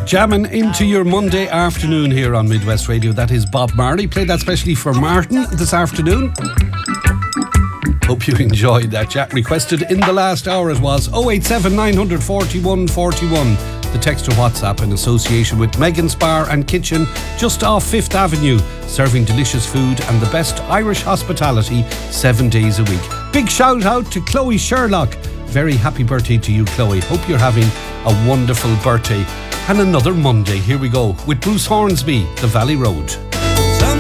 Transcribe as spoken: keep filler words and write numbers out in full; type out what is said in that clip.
Jamming into your Monday afternoon here on Midwest Radio. That is Bob Marley. Played that specially for Martin this afternoon. Hope you enjoyed that. Chat requested in the last hour it was oh eight seven nine four one four one. The text or WhatsApp in association with Megan's Bar and Kitchen just off Fifth Avenue, serving delicious food and the best Irish hospitality seven days a week. Big shout out to Chloe Sherlock. Very happy birthday to you, Chloe. Hope you're having a wonderful birthday. And another Monday. Here we go with Bruce Hornsby, The Valley Road.